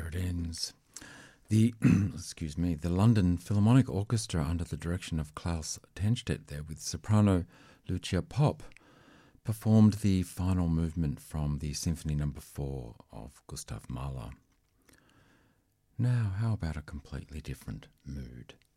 it ends. The the London Philharmonic Orchestra, under the direction of Klaus Tenstedt, there with soprano Lucia Popp, performed the final movement from the Symphony No. 4 of Gustav Mahler. Now, how about a completely different mood?